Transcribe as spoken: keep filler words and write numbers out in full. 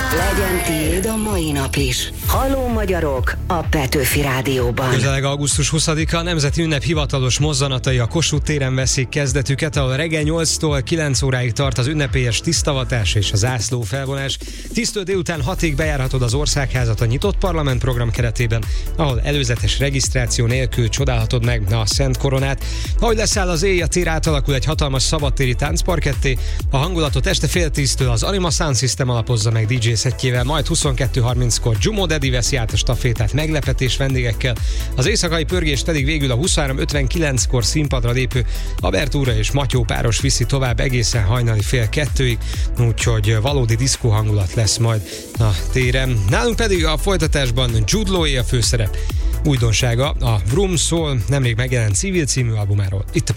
Legyen tiéd a mai nap is. Halló magyarok a Petőfi Rádióban. Közeleg augusztus huszadika, a nemzeti ünnep hivatalos mozzanatai a Kossuth téren veszik kezdetüket, ahol reggel nyolctól kilenc óráig tart az ünnepélyes tisztavatás és a zászló felvonás. tíztől délután hatig bejárhatod az Országházat a nyitott parlament program keretében, ahol előzetes regisztráció nélkül csodálhatod meg a Szent Koronát. Ahogy leszáll az éj, a tér átalakul egy hatalmas szabadtéri táncparketté, a hangulatot este fél tíztől az Anima Sound System alapozza meg dé dzsé szettjével, majd huszonkettő harminckor Jumo Daddy veszi át a stafétát meglepetés vendégekkel, az éjszakai pörgés pedig végül a huszonhárom ötvenkilenckor színpadra lépő Abertúra és Matyó páros viszi tovább egészen hajnali fél kettőig, úgyhogy valódi diszkó hangulat lesz majd a téren. Nálunk pedig a folytatásban Jude Law a főszerep. Újdonsága a Vroom szól nemrég megjelent Civil című albumáról. Itt a